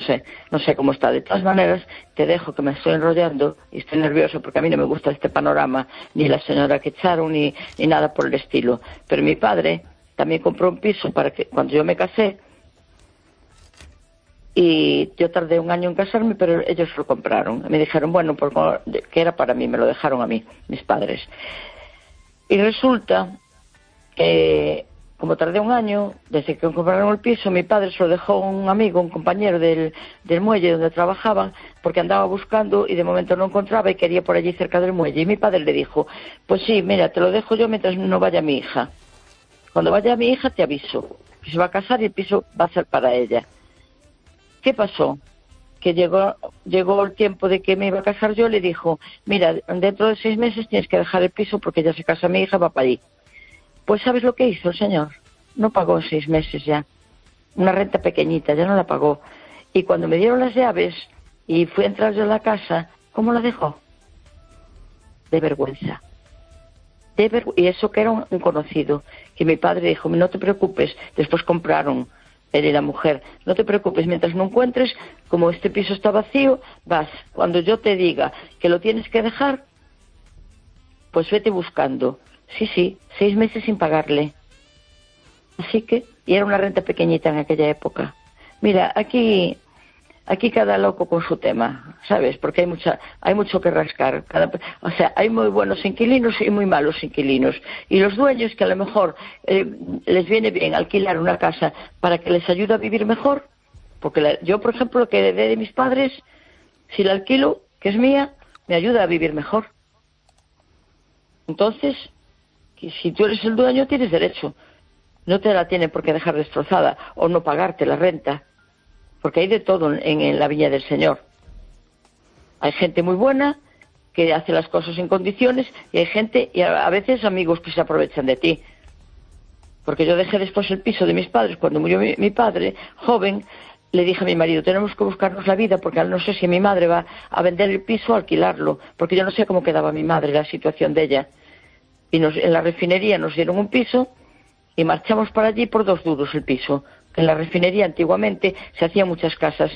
no sé cómo está. De todas maneras, te dejo, que me estoy enrollando y estoy nervioso porque a mí no me gusta este panorama, ni la señora que echaron, ni nada por el estilo. Pero mi padre también compró un piso para que cuando yo me casé, y yo tardé 1 año en casarme, pero ellos lo compraron. Me dijeron, bueno, que era para mí, me lo dejaron a mí, mis padres. Y resulta que, como tardé 1 año, desde que compraron el piso, mi padre se lo dejó a un amigo, un compañero del muelle donde trabajaba, porque andaba buscando y de momento no encontraba y quería por allí cerca del muelle. Y mi padre le dijo, pues sí, mira, te lo dejo yo mientras no vaya mi hija. Cuando vaya mi hija te aviso. Se va a casar y el piso va a ser para ella. ¿Qué pasó? Que llegó el tiempo de que me iba a casar yo, le dijo, mira, dentro de 6 meses tienes que dejar el piso porque ya se casa mi hija, va para allí. Pues ¿sabes lo que hizo el señor? No pagó en 6 meses ya. Una renta pequeñita, ya no la pagó. Y cuando me dieron las llaves y fui a entrar yo a la casa, ¿cómo la dejó? De vergüenza. Y eso que era un conocido, que mi padre dijo, no te preocupes, después compraron él y la mujer, no te preocupes, mientras no encuentres, como este piso está vacío, vas, cuando yo te diga que lo tienes que dejar, pues vete buscando. Sí, 6 meses sin pagarle. Así que, y era una renta pequeñita en aquella época. Mira, aquí cada loco con su tema, ¿sabes? Porque hay mucho que rascar. O sea, hay muy buenos inquilinos y muy malos inquilinos. Y los dueños que a lo mejor les viene bien alquilar una casa para que les ayude a vivir mejor. Porque yo, por ejemplo, lo que heredé de mis padres, si la alquilo, que es mía, me ayuda a vivir mejor. Entonces, si tú eres el dueño, tienes derecho. No te la tienen por qué dejar destrozada o no pagarte la renta. Porque hay de todo en la viña del Señor. Hay gente muy buena que hace las cosas en condiciones y hay gente, y a veces amigos que se aprovechan de ti. Porque yo dejé después el piso de mis padres. Cuando murió mi padre, joven, le dije a mi marido, tenemos que buscarnos la vida porque no sé si mi madre va a vender el piso o alquilarlo. Porque yo no sé cómo quedaba mi madre, la situación de ella. Y en la refinería nos dieron un piso y marchamos para allí por 2 duros el piso. En la refinería antiguamente se hacían muchas casas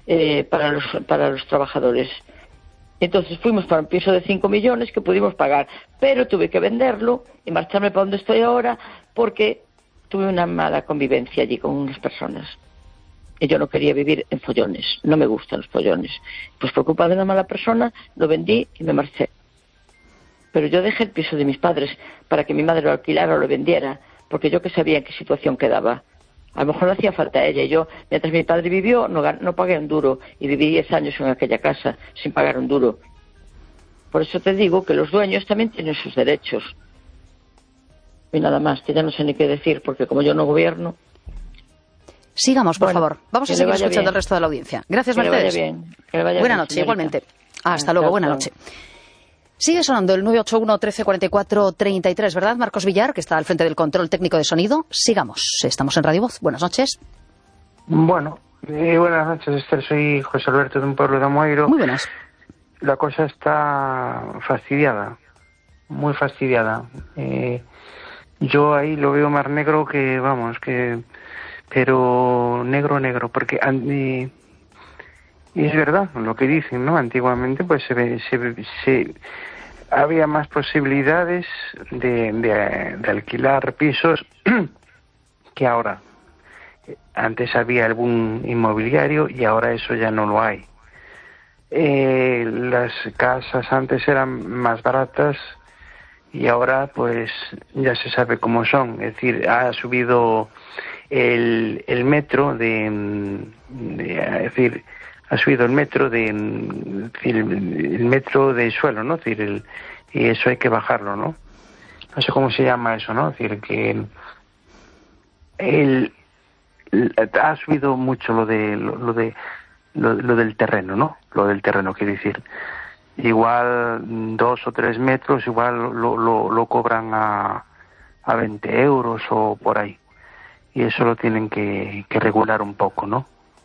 para los trabajadores. Entonces fuimos para un piso de 5 millones que pudimos pagar, pero tuve que venderlo y marcharme para donde estoy ahora porque tuve una mala convivencia allí con unas personas. Y yo no quería vivir en follones, no me gustan los follones. Pues por culpa de una mala persona lo vendí y me marché. Pero yo dejé el piso de mis padres para que mi madre lo alquilara o lo vendiera, porque yo que sabía en qué situación quedaba. A lo mejor no hacía falta a ella. Y yo, mientras mi padre vivió, no pagué un duro. Y viví 10 años en aquella casa sin pagar un duro. Por eso te digo que los dueños también tienen sus derechos. Y nada más, que ya no sé ni qué decir, porque como yo no gobierno... Sigamos, por favor. Vamos a seguir escuchando al resto de la audiencia. Gracias, Mercedes. Que le vaya bien. Buena noche, igualmente. Hasta luego, buena noche. Sigue sonando el 981 13 44 33, ¿verdad, Marcos Villar, que está al frente del control técnico de sonido? Sigamos. Estamos en Radio Voz. Buenas noches. Bueno, buenas noches, Esther. Soy José Alberto, de un pueblo de Amoeiro. Muy buenas. La cosa está fastidiada, muy fastidiada. Yo ahí lo veo más negro que, pero negro, porque... Y es verdad lo que dicen, ¿no? Antiguamente pues había más posibilidades de alquilar pisos que ahora. Antes había algún inmobiliario y ahora eso ya no lo hay. Las casas antes eran más baratas y ahora pues ya se sabe cómo son. Es decir, ha subido el metro ha subido el metro el metro de suelo, ¿no? Es decir, y eso hay que bajarlo, ¿no? No sé cómo se llama eso, ¿no? Es decir, que ha subido mucho lo del terreno, ¿no? Lo del terreno, quiero decir. Igual 2 o 3 metros, igual lo cobran a 20 euros o por ahí. Y eso lo tienen que regular un poco, ¿no?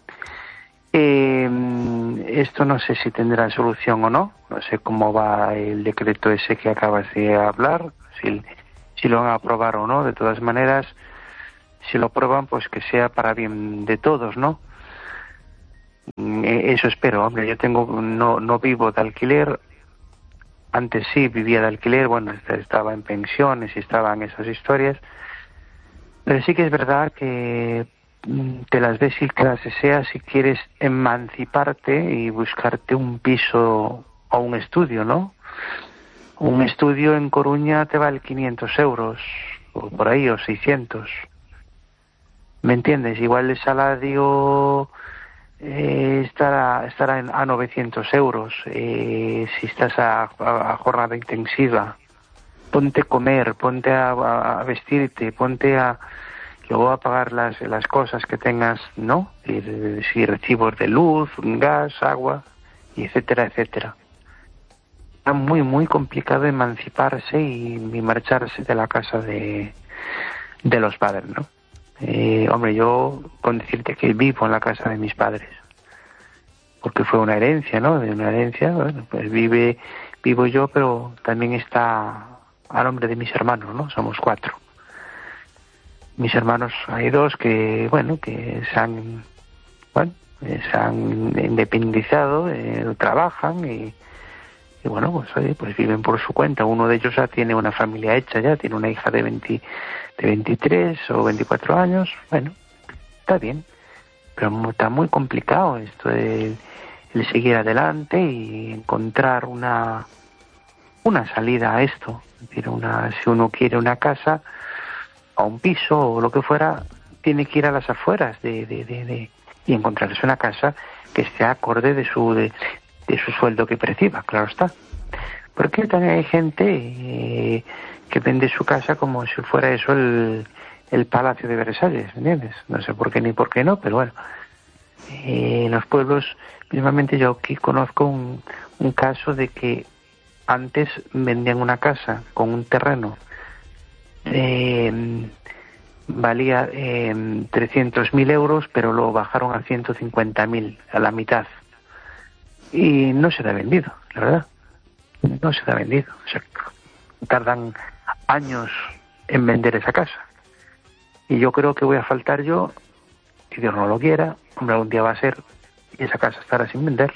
Esto no sé si tendrá solución o no. No sé cómo va el decreto ese que acabas de hablar, si lo van a aprobar o no. De todas maneras, si lo aprueban, pues que sea para bien de todos, ¿no? Eso espero, hombre. Yo no vivo de alquiler. Antes sí vivía de alquiler, bueno, estaba en pensiones y estaba en esas historias. Pero sí que es verdad que te las ves y que las deseas si quieres emanciparte y buscarte un piso o un estudio, ¿no? Un estudio en Coruña te vale 500 euros, o por ahí, o 600. ¿Me entiendes? Igual el salario estará a 900 euros si estás a jornada intensiva. Ponte a comer, ponte a vestirte, ponte a luego a pagar las cosas que tengas, ¿no? Si recibos de luz, gas, agua, y etcétera, etcétera. Está muy, muy complicado emanciparse y marcharse de la casa de los padres, ¿no? Hombre, yo con decirte que vivo en la casa de mis padres, porque fue una herencia, ¿no? De una herencia, bueno, pues vivo yo, pero también está a nombre de mis hermanos, ¿no? Somos 4. Mis hermanos, hay 2 que, bueno, que se han independizado, trabajan y bueno, pues oye, pues viven por su cuenta. Uno de ellos ya tiene una familia hecha, ya tiene una hija de 23 o 24 años. Bueno, está bien, pero está muy complicado esto de el seguir adelante y encontrar una salida a esto. Es decir, si uno quiere una casa o un piso o lo que fuera, tiene que ir a las afueras y encontrarse una casa que esté acorde de su sueldo que perciba, claro está. Porque también hay gente que vende su casa como si fuera eso el Palacio de Versalles, ¿entiendes? No sé por qué ni por qué no, pero bueno. En los pueblos, mismamente yo aquí conozco un caso de que antes vendían una casa con un terreno, valía 300.000 euros, pero lo bajaron a 150.000, a la mitad. Y no se da vendido, la verdad. No se da vendido. O sea, tardan años en vender esa casa. Y yo creo que voy a faltar yo, si Dios no lo quiera, hombre, algún día va a ser, y esa casa estará sin vender.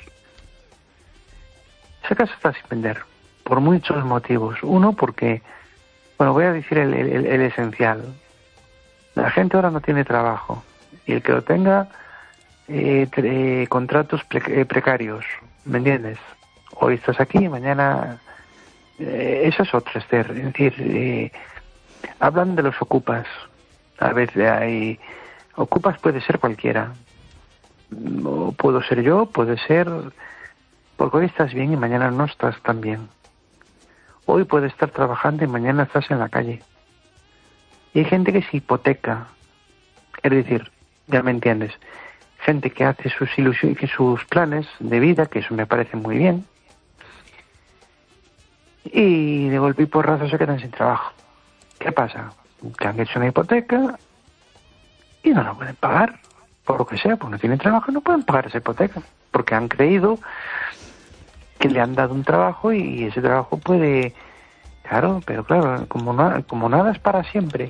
Esa casa está sin vender, por muchos motivos. Uno, porque, bueno, voy a decir el esencial. La gente ahora no tiene trabajo. Y el que lo tenga, contratos precarios, ¿me entiendes? Hoy estás aquí, mañana eso es otra, Esther. Es decir, hablan de los ocupas. A veces hay ocupas, puede ser cualquiera, o puedo ser yo, puede ser porque hoy estás bien y mañana no estás tan bien. Hoy puedes estar trabajando y mañana estás en la calle. Y hay gente que se hipoteca, es decir, ya me entiendes, gente que hace sus ilusiones y sus planes de vida, que eso me parece muy bien, y de golpe y porrazo se quedan sin trabajo. ¿Qué pasa? Que han hecho una hipoteca y no la pueden pagar, por lo que sea, porque no tienen trabajo, no pueden pagar esa hipoteca, porque han creído que le han dado un trabajo y ese trabajo puede, claro, pero claro, como nada es para siempre,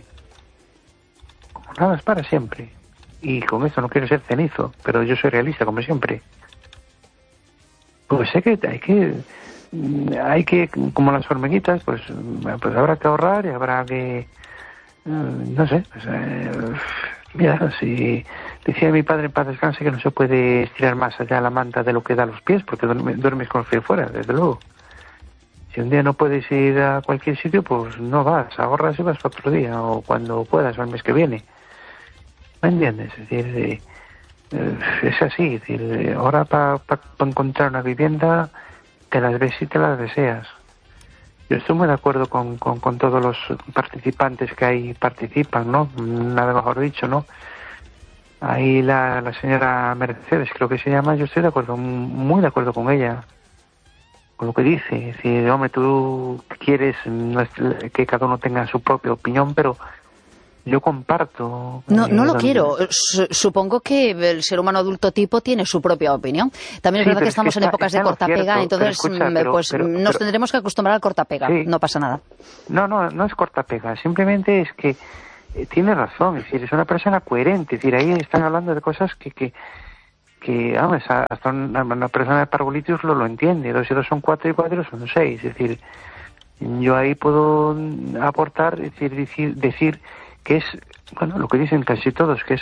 y con esto no quiero ser cenizo, pero yo soy realista como siempre. Pues sé que hay que como las hormiguitas, pues habrá que ahorrar y habrá que, no sé, pues, mira, si decía mi padre en paz descanse que no se puede estirar más allá la manta de lo que da los pies, porque duermes con los pies fuera, desde luego. Si un día no puedes ir a cualquier sitio, pues no vas, ahorras y vas para otro día, o cuando puedas, o el mes que viene. ¿Me entiendes? Es decir, es así, es decir, ahora para encontrar una vivienda te las ves y te las deseas. Yo estoy muy de acuerdo con todos los participantes que ahí participan, ¿no? Nada mejor dicho, ¿no? Ahí la señora Mercedes, creo que se llama, yo estoy de acuerdo, muy de acuerdo con ella, con lo que dice. Es decir, hombre, tú quieres que cada uno tenga su propia opinión, pero yo comparto. No lo quiero. Supongo que el ser humano adulto tipo tiene su propia opinión. También es verdad que estamos en épocas de cortapega, entonces nos tendremos que acostumbrar al cortapega. Sí. No pasa nada. No es cortapega. Simplemente es que tiene razón. Es decir, es una persona coherente. Es decir, ahí están hablando de cosas que que hasta una persona de parvulitis lo entiende. 2 y 2 son 4 y 4 son 6. Es decir, yo ahí puedo aportar, decir que es, bueno, lo que dicen casi todos, que es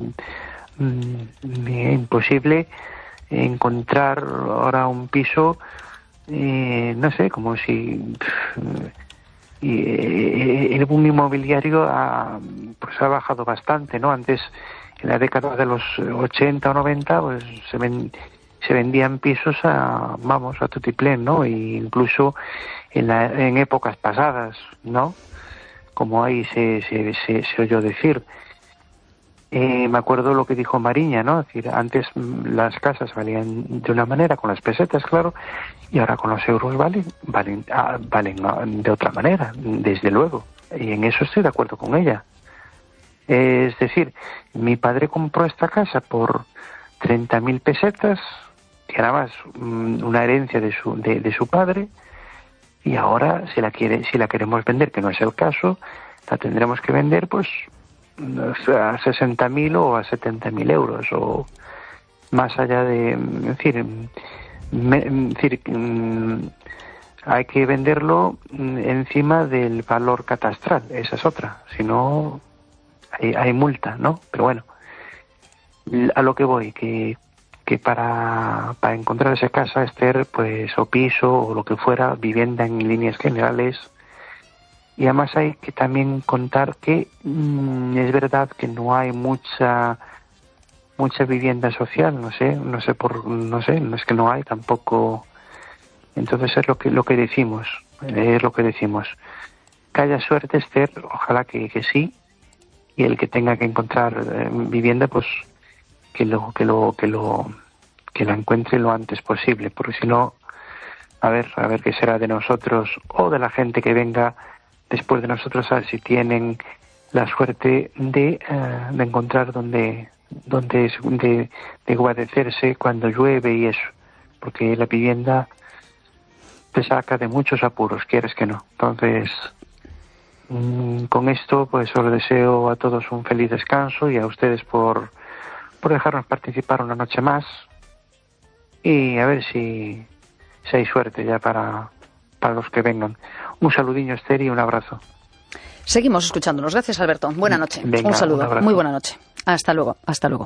imposible encontrar ahora un piso, no sé, como si el boom inmobiliario ha bajado bastante, ¿no? Antes, en la década de los 80 o 90, pues se vendían pisos a tutiplén, ¿no? E incluso en épocas pasadas, ¿no? Como ahí se oyó decir. Me acuerdo lo que dijo Mariña, ¿no? Es decir, antes las casas valían de una manera, con las pesetas, claro, y ahora con los euros valen de otra manera, desde luego. Y en eso estoy de acuerdo con ella. Es decir, mi padre compró esta casa por 30.000 pesetas, que era más una herencia de su padre, y ahora si la queremos vender, que no es el caso, la tendremos que vender pues a 60.000 o a 70.000 euros, o más allá de, hay que venderlo encima del valor catastral, esa es otra, si no hay multa, ¿no? Pero bueno, a lo que voy, que para encontrar esa casa, Esther, pues, o piso, o lo que fuera, vivienda en líneas generales. Y además hay que también contar que es verdad que no hay mucha vivienda social, no es que no hay tampoco. Entonces es lo que decimos, Que haya suerte, Esther, ojalá que sí, y el que tenga que encontrar vivienda, pues que lo encuentre lo antes posible, porque si no, a ver qué será de nosotros o de la gente que venga después de nosotros, a ver si tienen la suerte de encontrar donde guarecerse cuando llueve y eso, porque la vivienda te saca de muchos apuros, quieres que no. Entonces, con esto, pues os deseo a todos un feliz descanso y a ustedes por dejarnos participar una noche más, y a ver si hay suerte ya para los que vengan. Un saludinho, Esther, y un abrazo. Seguimos escuchándonos. Gracias, Alberto. Buena noche. Venga, un saludo. Un muy buena noche. Hasta luego.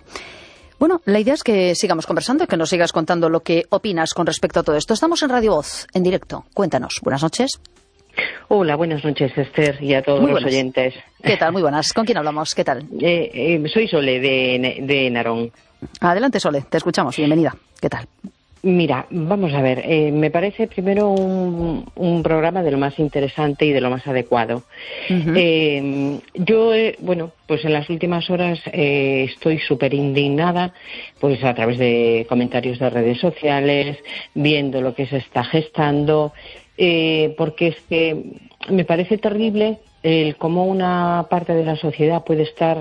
Bueno, la idea es que sigamos conversando y que nos sigas contando lo que opinas con respecto a todo esto. Estamos en Radio Voz, en directo. Cuéntanos. Buenas noches. Hola, buenas noches, Esther, y a todos los oyentes. ¿Qué tal? Muy buenas. ¿Con quién hablamos? ¿Qué tal? Soy Sole, de Narón. Adelante, Sole. Te escuchamos. Bienvenida. ¿Qué tal? Mira, vamos a ver. Me parece primero un programa de lo más interesante y de lo más adecuado. Uh-huh. Yo, pues en las últimas horas estoy súper indignada, pues a través de comentarios de redes sociales, viendo lo que se está gestando, porque es que me parece terrible cómo una parte de la sociedad puede estar,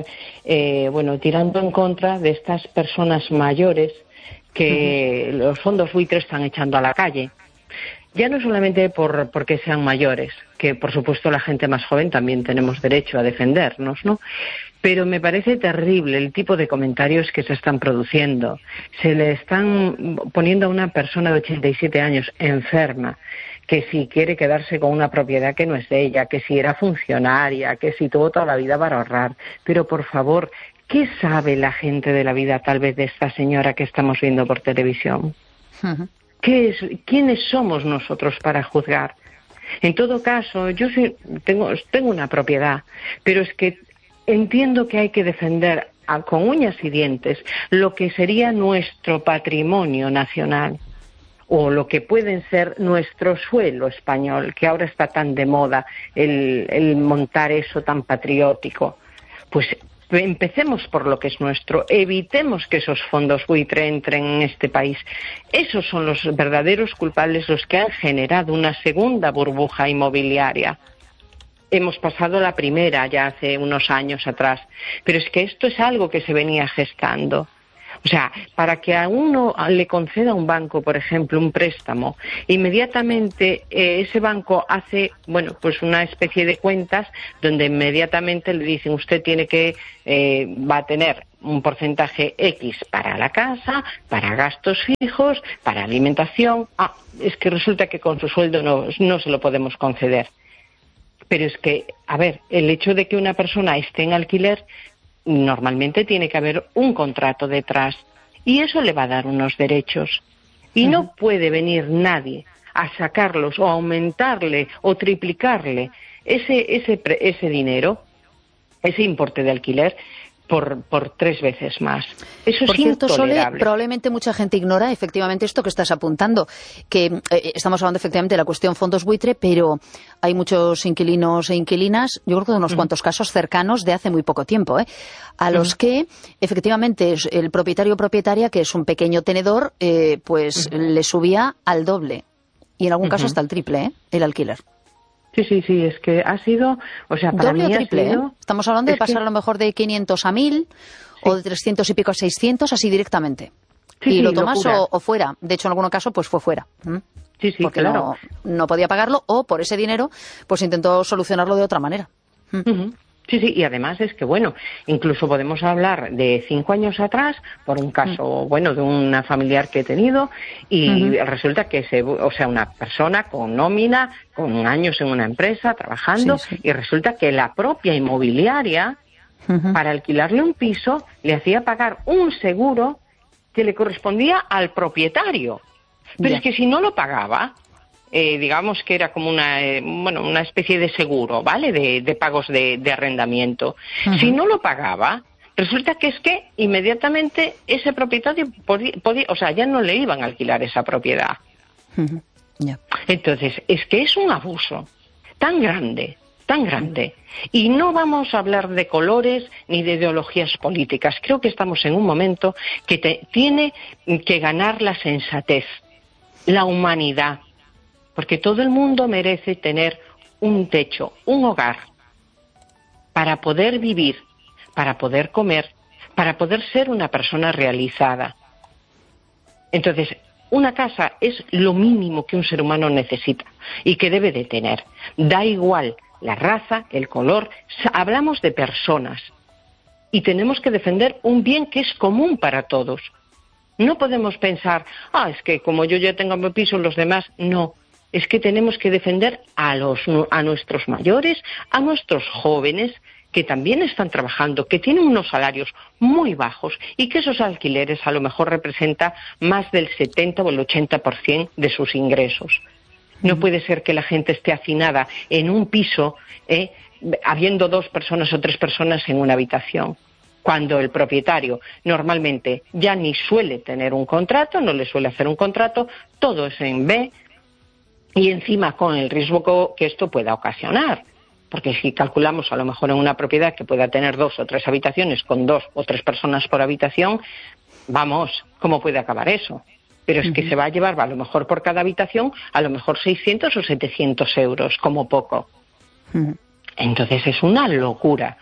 tirando en contra de estas personas mayores que los fondos buitres están echando a la calle. Ya no solamente porque sean mayores, que por supuesto la gente más joven también tenemos derecho a defendernos, ¿no? Pero me parece terrible el tipo de comentarios que se están produciendo. Se le están poniendo a una persona de 87 años enferma, que si quiere quedarse con una propiedad que no es de ella, que si era funcionaria, que si tuvo toda la vida para ahorrar. Pero por favor, ¿qué sabe la gente de la vida tal vez de esta señora que estamos viendo por televisión? Uh-huh. ¿Quiénes somos nosotros para juzgar? En todo caso, yo tengo una propiedad, pero es que entiendo que hay que defender con uñas y dientes lo que sería nuestro patrimonio nacional, o lo que pueden ser nuestro suelo español, que ahora está tan de moda el montar eso tan patriótico. Pues empecemos por lo que es nuestro, evitemos que esos fondos buitre entren en este país. Esos son los verdaderos culpables, los que han generado una segunda burbuja inmobiliaria. Hemos pasado la primera ya hace unos años atrás, pero es que esto es algo que se venía gestando. O sea, para que a uno le conceda un banco, por ejemplo, un préstamo, inmediatamente ese banco hace, bueno, pues una especie de cuentas donde inmediatamente le dicen usted tiene que, va a tener un porcentaje X para la casa, para gastos fijos, para alimentación. Es que resulta que con su sueldo no se lo podemos conceder. Pero es que, a ver, el hecho de que una persona esté en alquiler, normalmente tiene que haber un contrato detrás y eso le va a dar unos derechos. Y no puede venir nadie a sacarlos o aumentarle o triplicarle ese dinero, ese importe de alquiler, por 3 veces más. Eso por es cierto, intolerable. Sole, probablemente mucha gente ignora efectivamente esto que estás apuntando, que estamos hablando efectivamente de la cuestión fondos buitre, pero hay muchos inquilinos e inquilinas, yo creo que de unos cuantos casos cercanos de hace muy poco tiempo, a los que efectivamente el propietario o propietaria, que es un pequeño tenedor, pues le subía al doble y en algún caso hasta el triple, el alquiler. Sí, es que ha sido, o sea, para doble mí o triple, ha sido... Estamos hablando de pasar a lo mejor de 500 a 1000 o de 300 y pico a 600, así directamente. Y lo tomas o fuera. De hecho, en algún caso, pues fue fuera. Sí, porque claro. no podía pagarlo o por ese dinero, pues intentó solucionarlo de otra manera. Sí, y además es que, bueno, incluso podemos hablar de 5 años atrás, por un caso, bueno, de una familiar que he tenido, y resulta que una persona con nómina, con años en una empresa, trabajando, y resulta que la propia inmobiliaria, para alquilarle un piso, le hacía pagar un seguro que le correspondía al propietario. Pero es que si no lo pagaba... digamos que era como una especie de seguro, ¿vale? De pagos de arrendamiento. Si no lo pagaba, resulta que inmediatamente ese propietario podía, o sea, ya no le iban a alquilar esa propiedad. Entonces, es que es un abuso tan grande. Y no vamos a hablar de colores ni de ideologías políticas. Creo que estamos en un momento que tiene que ganar la sensatez, la humanidad. Porque todo el mundo merece tener un techo, un hogar, para poder vivir, para poder comer, para poder ser una persona realizada. Entonces, una casa es lo mínimo que un ser humano necesita y que debe de tener. Da igual la raza, el color, hablamos de personas y tenemos que defender un bien que es común para todos. No podemos pensar, es que como yo ya tengo mi piso, los demás no. Es que tenemos que defender a nuestros mayores, a nuestros jóvenes, que también están trabajando, que tienen unos salarios muy bajos y que esos alquileres a lo mejor representan más del 70 o el 80% de sus ingresos. No puede ser que la gente esté hacinada en un piso, habiendo 2 personas o 3 personas en una habitación, cuando el propietario normalmente ya ni suele tener un contrato, no le suele hacer un contrato, todo es en B, y encima con el riesgo que esto pueda ocasionar. Porque si calculamos a lo mejor en una propiedad que pueda tener 2 o 3 habitaciones con 2 o 3 personas por habitación, vamos, ¿cómo puede acabar eso? Pero es que se va a llevar a lo mejor por cada habitación a lo mejor 600 o 700 euros, como poco. Entonces es una locura.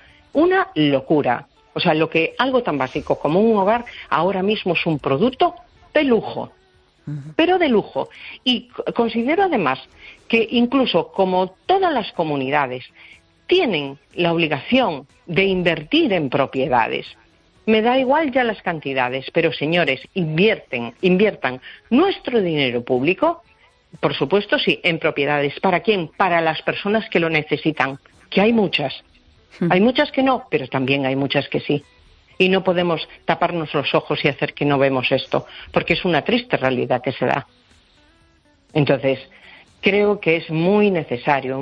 O sea, algo tan básico como un hogar ahora mismo es un producto de lujo. Pero de lujo. Y considero además que incluso como todas las comunidades tienen la obligación de invertir en propiedades, me da igual ya las cantidades, pero señores, inviertan nuestro dinero público, por supuesto sí, en propiedades. ¿Para quién? Para las personas que lo necesitan, que hay muchas. Hay muchas que no, pero también hay muchas que sí. Y no podemos taparnos los ojos y hacer que no vemos esto, porque es una triste realidad que se da. Entonces, creo que es muy necesario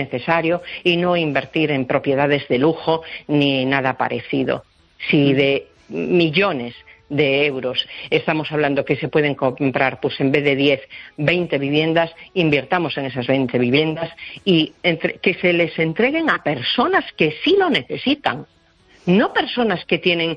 y no invertir en propiedades de lujo ni nada parecido. Si de millones de euros estamos hablando que se pueden comprar, pues en vez de 10, 20 viviendas, invirtamos en esas 20 viviendas y que se les entreguen a personas que sí lo necesitan. No personas que tienen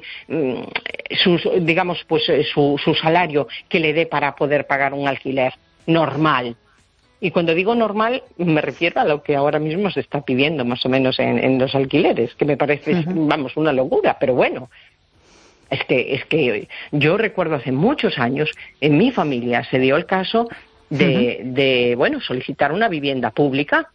su salario que le dé para poder pagar un alquiler normal. Y cuando digo normal, me refiero a lo que ahora mismo se está pidiendo más o menos en los alquileres, que me parece, una locura, pero bueno. Es que yo recuerdo hace muchos años, en mi familia se dio el caso de solicitar una vivienda pública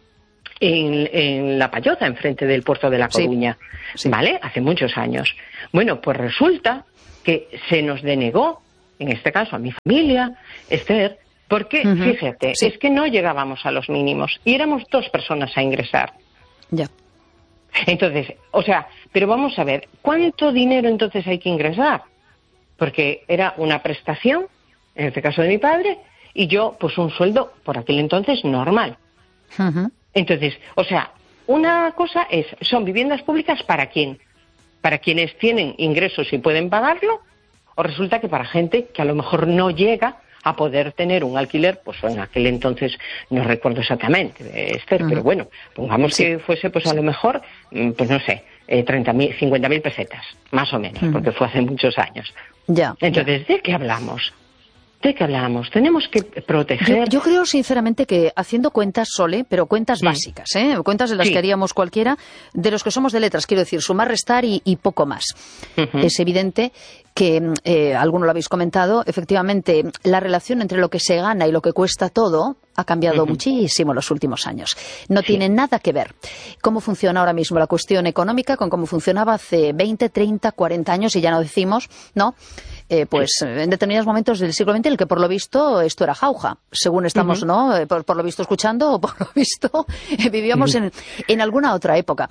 en La Payota, enfrente del puerto de La Coruña, ¿vale? Hace muchos años. Bueno, pues resulta que se nos denegó, en este caso a mi familia, Esther, porque, fíjate, es que no llegábamos a los mínimos y éramos 2 personas a ingresar. Ya. Entonces, o sea, pero vamos a ver, ¿cuánto dinero entonces hay que ingresar? Porque era una prestación, en este caso de mi padre, y yo, pues un sueldo, por aquel entonces, normal. Entonces, o sea, una cosa son viviendas públicas ¿para quién? ¿Para quienes tienen ingresos y pueden pagarlo? ¿O resulta que para gente que a lo mejor no llega a poder tener un alquiler, pues en aquel entonces no recuerdo exactamente, Esther, pero bueno, pongamos que fuese pues a lo mejor, pues no sé, 30.000, 50.000 pesetas, más o menos, porque fue hace muchos años. Ya. Entonces, ¿de qué hablamos? ¿De qué hablamos? Tenemos que proteger... Yo creo sinceramente que haciendo cuentas, Sole, pero cuentas básicas, cuentas de las que haríamos cualquiera, de los que somos de letras, quiero decir, sumar, restar y poco más. Es evidente que, alguno lo habéis comentado, efectivamente la relación entre lo que se gana y lo que cuesta todo ha cambiado muchísimo en los últimos años. No tiene nada que ver cómo funciona ahora mismo la cuestión económica con cómo funcionaba hace 20, 30, 40 años, y ya no decimos, ¿no?, en determinados momentos del siglo XX en el que por lo visto esto era jauja, según estamos, ¿no?, por lo visto escuchando, o por lo visto vivíamos en alguna otra época.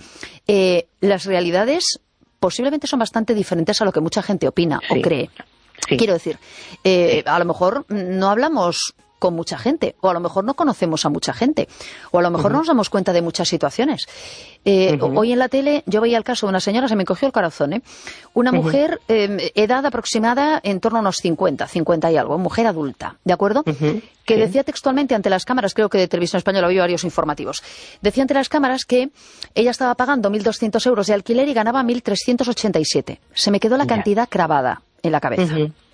Las realidades posiblemente son bastante diferentes a lo que mucha gente opina o cree. Quiero decir, a lo mejor no hablamos con mucha gente, o a lo mejor no conocemos a mucha gente, o a lo mejor no nos damos cuenta de muchas situaciones. Hoy en la tele yo veía el caso de una señora, se me encogió el corazón, una mujer, edad aproximada en torno a unos 50 y algo, mujer adulta, ¿de acuerdo? Que decía textualmente ante las cámaras, creo que de Televisión Española había varios informativos, decía ante las cámaras que ella estaba pagando 1.200 euros de alquiler y ganaba 1.387. Se me quedó la cantidad clavada en la cabeza.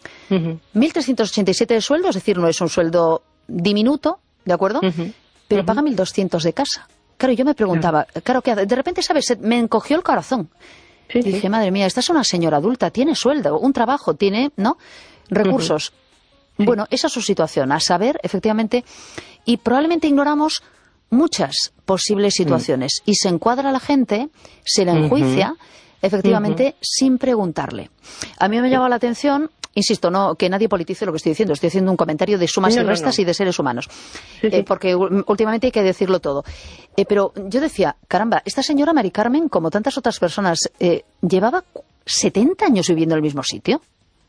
1.387 de sueldo, es decir, no es un sueldo diminuto, ¿de acuerdo? Pero paga 1.200 de casa. Claro, yo me preguntaba, claro, que de repente, ¿sabes? Me encogió el corazón. Y dije, madre mía, esta es una señora adulta, tiene sueldo, un trabajo, tiene, ¿no?, recursos. Bueno, esa es su situación, a saber, efectivamente, y probablemente ignoramos muchas posibles situaciones. Y se encuadra a la gente, se la enjuicia, efectivamente, sin preguntarle. A mí me llama la atención, insisto, no que nadie politice lo que estoy diciendo, estoy haciendo un comentario de sumas y restas y de seres humanos, porque últimamente hay que decirlo todo. Pero yo decía, caramba, esta señora Mari Carmen, como tantas otras personas, llevaba 70 años viviendo en el mismo sitio.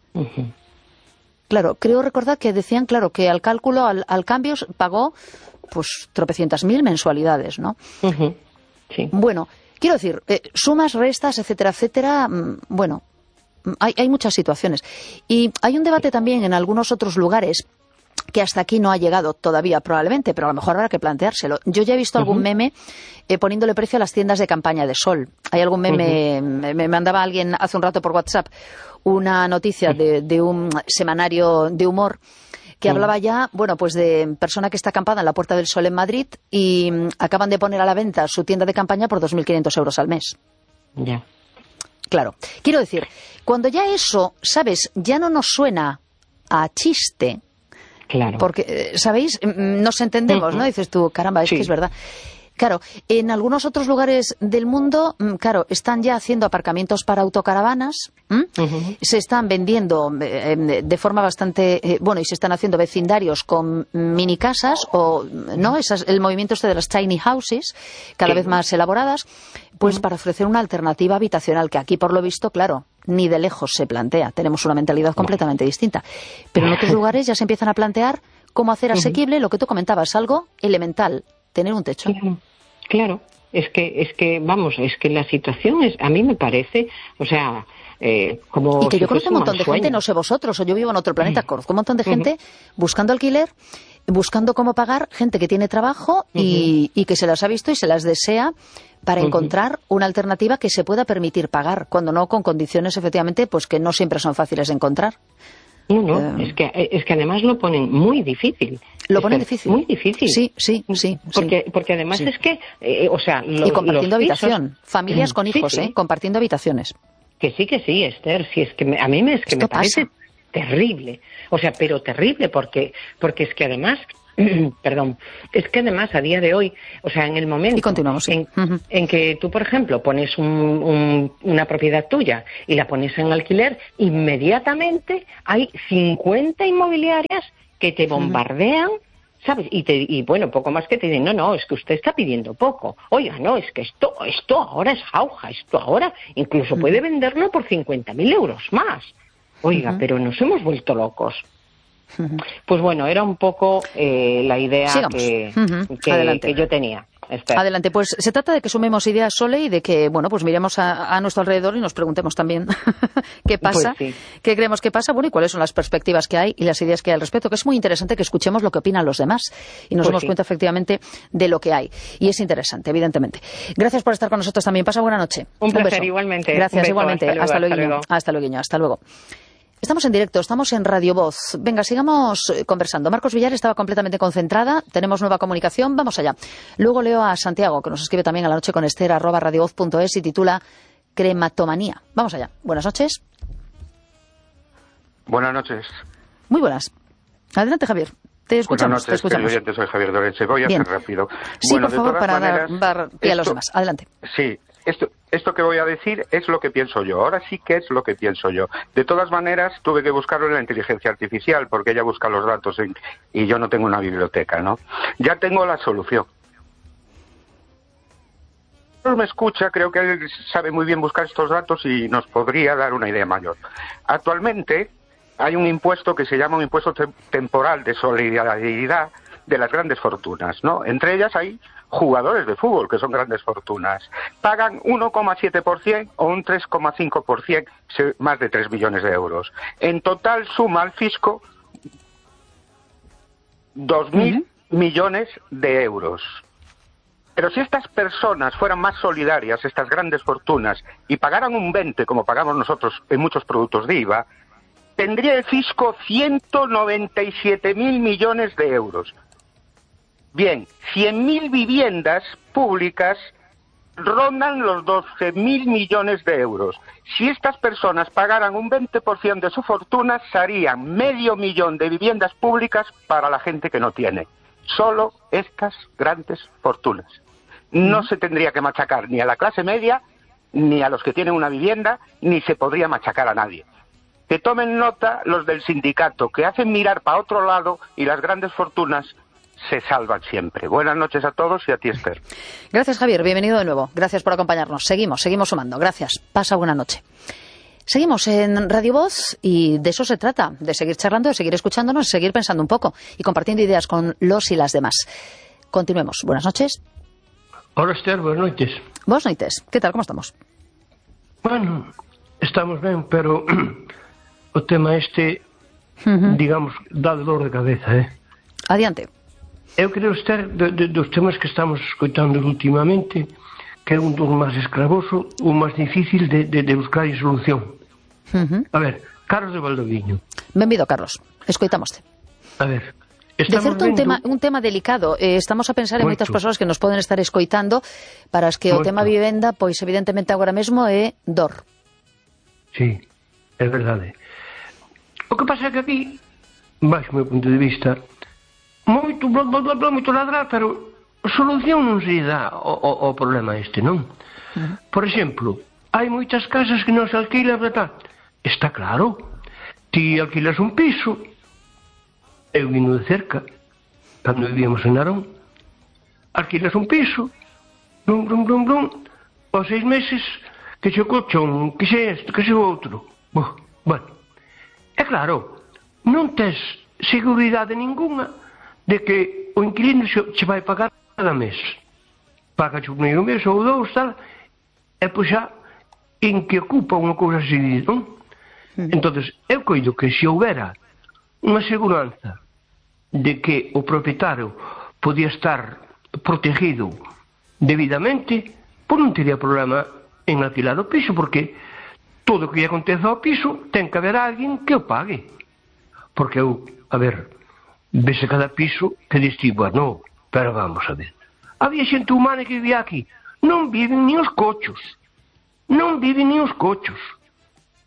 Claro, creo recordar que decían, claro, que al cálculo, al cambio, pagó pues tropecientas mil mensualidades, ¿no? Bueno, quiero decir, sumas, restas, etcétera, etcétera, bueno, hay muchas situaciones. Y hay un debate también en algunos otros lugares que hasta aquí no ha llegado todavía probablemente, pero a lo mejor habrá que planteárselo. Yo ya he visto algún meme poniéndole precio a las tiendas de campaña de Sol. Hay algún meme, me mandaba alguien hace un rato por WhatsApp una noticia de un semanario de humor que hablaba ya, bueno, pues de persona que está acampada en la Puerta del Sol en Madrid y acaban de poner a la venta su tienda de campaña por 2.500 euros al mes. Ya. Claro. Quiero decir, cuando ya eso, ¿sabes?, ya no nos suena a chiste. Claro. Porque, ¿sabéis? Nos entendemos, ¿no? Dices tú, caramba, es que es verdad. Claro, en algunos otros lugares del mundo, claro, están ya haciendo aparcamientos para autocaravanas, se están vendiendo de forma bastante, y se están haciendo vecindarios con mini casas, o, ¿no? El movimiento de las tiny houses, cada vez más elaboradas, pues para ofrecer una alternativa habitacional, que aquí, por lo visto, claro, ni de lejos se plantea. Tenemos una mentalidad completamente distinta. Pero en otros lugares ya se empiezan a plantear cómo hacer asequible lo que tú comentabas, algo elemental, tener un techo. Claro. Es que la situación es, a mí me parece, o sea, como y que si yo conozco un montón de sueño. gente, no sé vosotros, o yo vivo en otro planeta, conozco un montón de gente buscando alquiler, buscando cómo pagar, gente que tiene trabajo y que se las ha visto y se las desea para encontrar una alternativa que se pueda permitir pagar, cuando no con condiciones, efectivamente, pues que no siempre son fáciles de encontrar. No, es que además lo ponen muy difícil. Lo ponen difícil. Muy difícil. Sí. Porque además es que, y compartiendo habitación. Familias con hijos, compartiendo habitaciones. Que sí, Esther, si es que a mí me parece terrible, o sea, pero terrible, porque es que además, perdón, es que además a día de hoy, o sea, en el momento y continuamos, en que tú, por ejemplo, pones una propiedad tuya y la pones en alquiler, inmediatamente hay 50 inmobiliarias que te bombardean, ¿sabes? Y bueno, poco más que te dicen, no, es que usted está pidiendo poco. Oiga, no, es que esto ahora es jauja, esto ahora incluso puede venderlo por 50.000 euros más. Oiga, pero nos hemos vuelto locos. Pues bueno, era un poco la idea que yo tenía. Adelante, pues se trata de que sumemos ideas, Sole, y de que, bueno, pues miremos a nuestro alrededor y nos preguntemos también qué pasa, pues sí. qué creemos que pasa, bueno, y cuáles son las perspectivas que hay y las ideas que hay al respecto, que es muy interesante que escuchemos lo que opinan los demás y nos demos cuenta efectivamente de lo que hay. Y es interesante, evidentemente. Gracias por estar con nosotros también. Pasa buena noche. Un placer, beso. igualmente. Gracias, igualmente. Hasta luego. Hasta luego. Estamos en directo, estamos en Radio Voz. Venga, sigamos conversando. Marcos Villar estaba completamente concentrada, tenemos nueva comunicación, vamos allá. Luego leo a Santiago, que nos escribe también a la noche con Esther, @radiovoz.es, y titula Crematomanía. Vamos allá. Buenas noches. Buenas noches. Muy buenas. Adelante, Javier. Te escuchamos. Buenas noches, te soy Javier Dorense. Voy a ser rápido. Sí, bueno, por favor, para dar pie a los demás. Adelante. Sí. Esto que voy a decir es lo que pienso yo. Ahora sí que es lo que pienso yo. De todas maneras, tuve que buscarlo en la inteligencia artificial, porque ella busca los datos y yo no tengo una biblioteca, ¿no? Ya tengo la solución. Me escucha, creo que él sabe muy bien buscar estos datos y nos podría dar una idea mayor. Actualmente hay un impuesto que se llama un impuesto temporal de solidaridad de las grandes fortunas, ¿no? Entre ellas hay jugadores de fútbol, que son grandes fortunas. Pagan 1,7% o un 3,5%, más de 3 millones de euros. En total suma al fisco 2.000 millones de euros. Pero si estas personas fueran más solidarias, estas grandes fortunas, y pagaran un 20%, como pagamos nosotros en muchos productos de IVA, tendría el fisco 197.000 millones de euros. Bien, 100.000 viviendas públicas rondan los 12.000 millones de euros. Si estas personas pagaran un 20% de su fortuna, serían 500.000 de viviendas públicas para la gente que no tiene. Solo estas grandes fortunas. No se tendría que machacar ni a la clase media, ni a los que tienen una vivienda, ni se podría machacar a nadie. Que tomen nota los del sindicato, que hacen mirar para otro lado y las grandes fortunas se salvan siempre. Buenas noches a todos y a ti, Esther. Gracias, Javier. Bienvenido de nuevo. Gracias por acompañarnos. Seguimos sumando. Gracias. Pasa buena noche. Seguimos en Radio Voz y de eso se trata, de seguir charlando, de seguir escuchándonos, de seguir pensando un poco y compartiendo ideas con los y las demás. Continuemos. Buenas noches. Hola, Esther. Buenas noches. Buenas noches. ¿Qué tal? ¿Cómo estamos? Bueno, estamos ben, pero o tema digamos, dá dolor de cabeza, Adiante. Eu creo, Esther, dos temas que estamos escoitando últimamente, que é un dos máis escravoso, o máis difícil de buscar solución. A ver, Carlos de Valdoviño. Benvido, Carlos. Escoitamoste. A ver, de certo, un tema delicado. Estamos a pensar en moitas persoas que nos poden estar escoitando para as que o tema vivenda, pois evidentemente agora mesmo é dor. Sí, é verdade. O que pasa é que aquí, baixo o meu punto de vista, moito ladrar, pero solución non se dá ao problema non? Por exemplo, hai moitas casas que non se alquila, está claro. Ti alquilas un piso, eu vino de cerca, cando vivíamos en Narón, alquilas un piso, aos 6 meses, que xe o colchón, que xe isto, que xe o outro. Bueno, é claro, non tes seguridade ninguna de que o inquilino che vai pagar cada mes. Paga o primeiro mes ou dous, tal, e pois xa en que ocupa unha cousa así, non? Entonces, eu coido que se houbera unha seguranza de que o propietario podía estar protegido debidamente, pois non teria problema en alquilar o piso, porque todo o que aconteza ao piso ten que haber alguén que o pague. Porque eu, a ver, vese cada piso que diste, bueno, pero vamos a ver. Había xente humana que vivía aquí. Non viven ni os cochos. Non viven ni os cochos.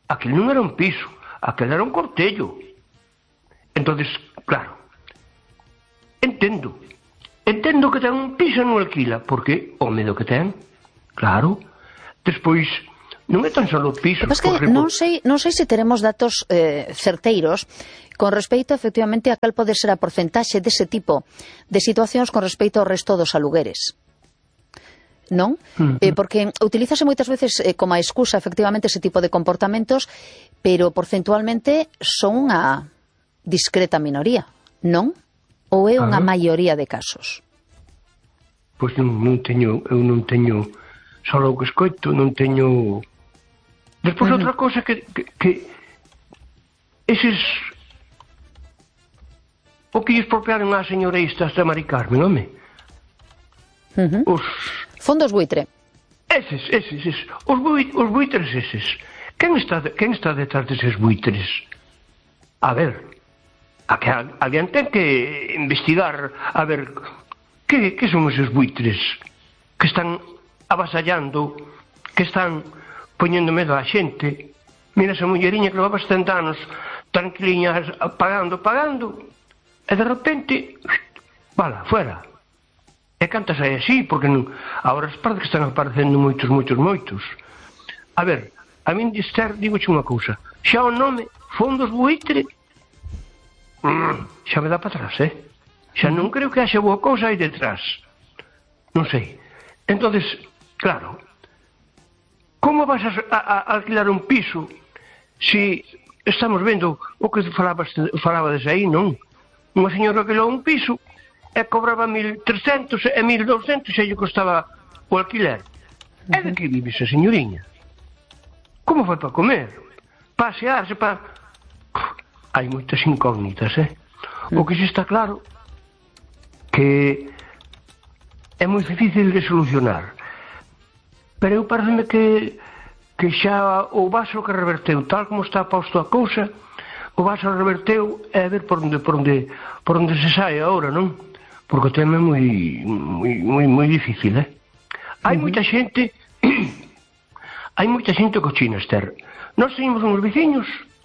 aquel non era un piso, aquel era un cortello. Entonces, claro, entendo que ten un piso e non alquila, porque o medo que ten, claro. Despois, non é tan só o piso. Mas que non sei se teremos datos certeiros con respecto, efectivamente, a cal pode ser a porcentaxe dese tipo de situacións con respecto ao resto dos alugueres. Non? Porque utilízase moitas veces como a excusa, efectivamente, ese tipo de comportamentos, pero porcentualmente son unha discreta minoría, non? Ou é unha maioría de casos? Pois eu non teño, só o que escoito, non teño... Despois outra cosa que eses... O que lles expropiaron á señora esta Mari Carmen, home? Os... Fondos buitre. Eses. Os buitres eses. Quen está detrás deses buitres? A ver, alguén ten que investigar a ver que son eses buitres que están avasallando, que están poñendo medo á xente. Mira esa mulleriña que levaba 70 anos tranquiliña, pagando, e de repente, vala, fuera. E cantas hai así, porque non, agora parece que están aparecendo moitos. A ver, a min digoche unha cousa, xa o nome Fondos Buitre xa me dá para atrás, xa non creo que haxa boa cousa aí detrás, non sei. Entonces, claro, como vas a alquilar un piso se estamos vendo o que falabades aí, non? Unha señora que alquilou un piso e cobraba 1.300 e 1.200 e lle costaba o alquiler. E de que vive esa señoriña? Como foi para comer? Pasearse para... Hai moitas incógnitas, O que xa está claro que é moi difícil de solucionar. Pero eu pareceme que xa o vaso que reverteu, tal como está posto a cousa, o vaso reverteu e a ver por onde se sai agora, non? Porque o tema é moi difícil, Hai moita xente cochina, Esther. Nós teníamos uns veciños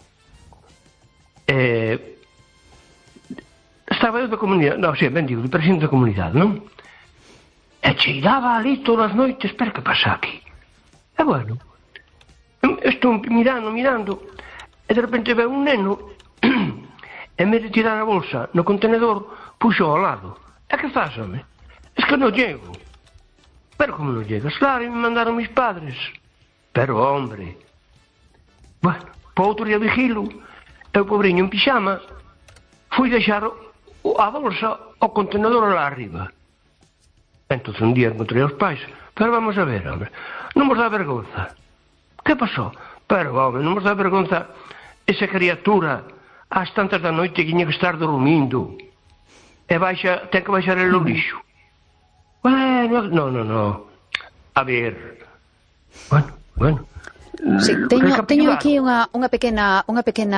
estaba eu da comunidade, do presidente da comunidade, non? E cheiraba ali todas as noites, pero que pasa aquí? E bueno, estou mirando, e de repente veo un neno, en vez de tirar a bolsa no contenedor, puxo ao lado. E que faz, home? Es que non llego. Pero como non llegas? Claro, me mandaron mis padres. Pero, hombre, bueno, para outro día vigilo, e o pobriño en pixama fui deixar a bolsa ao contenedor lá arriba. Entón un día encontrei aos pais. Pero vamos a ver, hombre, non vos dá vergonza. Que pasou? Pero, home, non vos dá vergonza esa criatura ás tantas da noite que tiña que estar dormindo e ten que baixar el o lixo. Bueno, no. A ver. Bueno. Sí, teño aquí unha pequena